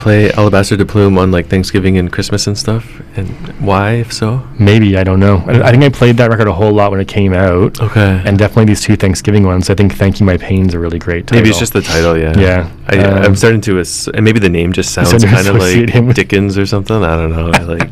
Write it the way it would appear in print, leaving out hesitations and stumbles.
play Alabaster de Plume on like Thanksgiving and Christmas and stuff? And why, if so? Maybe, I don't know. I think I played that record a whole lot when it came out. Okay. And definitely these two Thanksgiving ones. I think Thanking My Pain's a really great title. Maybe it's just the title, yeah. Yeah. I'm starting to, and maybe the name just sounds kind of like Dickens or something. I don't know.